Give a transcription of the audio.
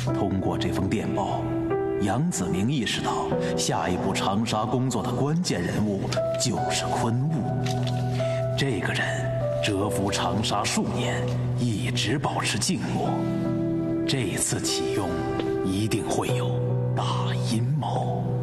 通过这封电报，杨子明意识到下一步长沙工作的关键人物就是昆悟。这个人蛰伏长沙数年，一直保持静默。这次启用一定会有大阴谋。